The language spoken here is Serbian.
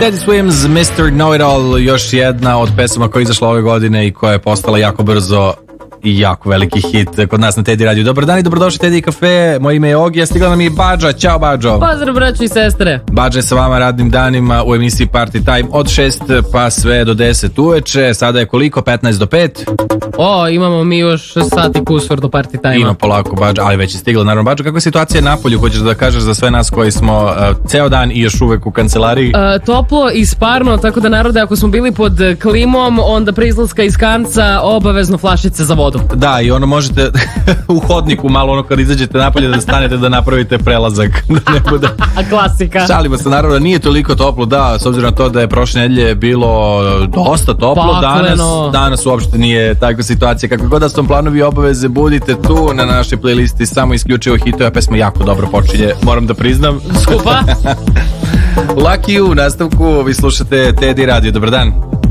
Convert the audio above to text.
Teddy Swims, Mr. Know-It-All, još jedna od pesama koja je izašla ove godine i koja je postala jako brzo i jako veliki hit kod nas na Teddy Radio. Dobar dan i dobrodošli Teddy Cafe, moje ime je Ogi, a stigla nam je Badža. Ćao Badžo. Pozdrav braćo i sestre. Badža je sa vama radnim danima u emisiji Party Time od 6 pa sve do 10 uveče. Sada je koliko? 15 do 5. Imamo mi još sati kusur do Party Time. Ima polako Badža, ali već je stigla. Naravno Badžo, kakva je situacija na polju? Hoćeš da kažeš za sve nas koji smo ceo dan i još uvek u kancelariji? Toplo i sparno, tako da narode, ako smo bili pod klimom, onda pre izlaska iz kanca obavezno flašice za vodu. Da, i ono možete u hodniku malo ono kad izađete napolje da stanete da napravite prelazak. Da ne bude... Klasika. Šalimo se, naravno, nije toliko toplo, da, s obzirom na to da je prošle nedelje bilo dosta toplo, danas uopšte nije takva situacija. Kakve god da su vam planovi i obaveze, budite tu na našoj playlisti, samo isključivo hitove, pesma jako dobro počinje, moram da priznam. Skupa. Lucky You, u nastavku, vi slušate Teddy Radio, dobar dan.